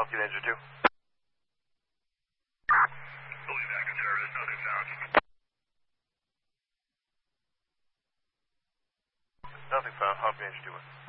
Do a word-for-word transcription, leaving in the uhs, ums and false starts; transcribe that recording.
Husky Danger two. Believe active terrorist, nothing found. Nothing found. Husky Danger two.